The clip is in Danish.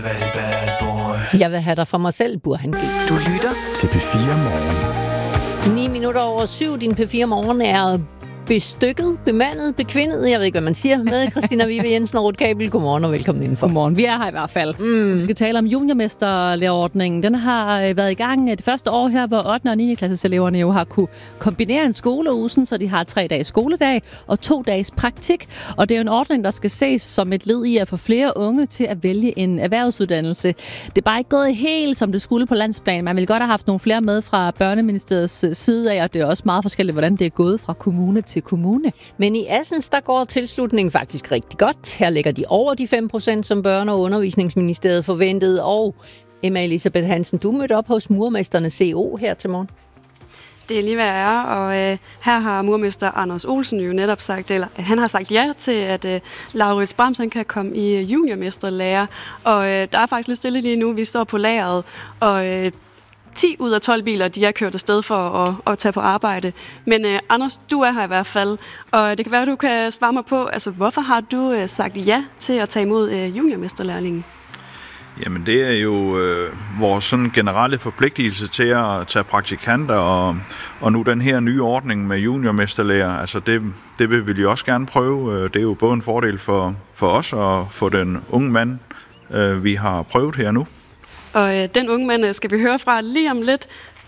Jeg vil have dig fra mig selv, Burhan G. Du lytter til P4 Morgen. 9 minutter over 7. Din P4 Morgen er bestykket, bemandet, bekvindet, jeg ved ikke, hvad man siger, med Christina Vive Jensen og Ruth Kabel. Godmorgen og velkommen indenfor. Godmorgen. Vi er her i hvert fald. Vi skal tale om juniormesterlæreordningen. Den har været i gang det første år her, hvor 8. og 9. klasses eleverne jo har kunne kombinere en skoleuge, så de har 3 dages skoledag og 2 dages praktik. Og det er jo en ordning, der skal ses som et led i at få flere unge til at vælge en erhvervsuddannelse. Det er bare ikke gået helt, som det skulle på landsplan. Man ville godt have haft nogle flere med fra Børneministeriets side af, og det er også meget forskelligt, hvordan det er gået fra kommune til kommune. Men i Assens, der går tilslutningen faktisk rigtig godt. Her ligger de over de 5%, som Børne- og Undervisningsministeriet forventede. Og Emma Elisabeth Hansen, du mødte op hos Murermesterne CO her til morgen. Det er lige hvad jeg er, og her har murermester Anders Olsen jo netop sagt, eller han har sagt ja til, at Laurits Bramsen kan komme i juniormesterlærer. Og der er faktisk lidt stille lige nu, vi står på lageret, og 10 ud af 12 biler, de er kørt afsted for at tage på arbejde. Men Anders, du er her i hvert fald, og det kan være, at du kan svare mig på, altså hvorfor har du sagt ja til at tage imod juniormesterlærlingen? Jamen det er jo vores sådan generelle forpligtelse til at tage praktikanter, og nu den her nye ordning med juniormesterlærer, altså det vil vi også gerne prøve. Det er jo både en fordel for os og for den unge mand, vi har prøvet her nu. Og den unge mand skal vi høre fra lige om lidt.